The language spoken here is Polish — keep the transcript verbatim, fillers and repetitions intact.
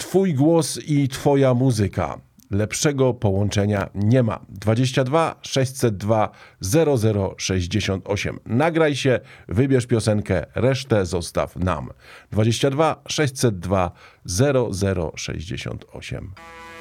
Twój głos i Twoja muzyka. Lepszego połączenia nie ma. dwadzieścia dwa sześćset dwa zero zero sześćdziesiąt osiem. Nagraj się, wybierz piosenkę, resztę zostaw nam. dwadzieścia dwa sześćset dwa zero zero sześćdziesiąt osiem.